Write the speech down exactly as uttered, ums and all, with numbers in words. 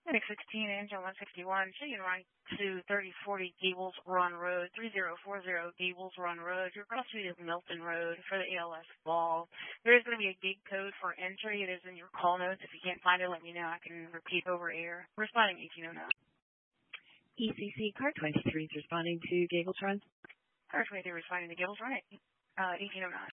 six sixteen, engine one sixty-one, checking right to thirty forty Gables Run Road, three zero four zero Gables Run Road. Your cross street is Milton Road for the A L S ball. There is going to be a gate code for entry. It is in your call notes. If you can't find it, let me know. I can repeat over air. Responding eighteen oh nine. E C C car twenty-three is responding to Gables Run. Car twenty-three responding to Gables Run, uh, eighteen oh nine.